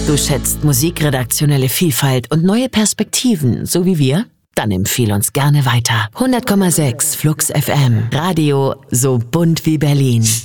Du schätzt musikredaktionelle Vielfalt und neue Perspektiven, so wie wir? Dann empfehle uns gerne weiter. 100,6 Flux FM. Radio so bunt wie Berlin.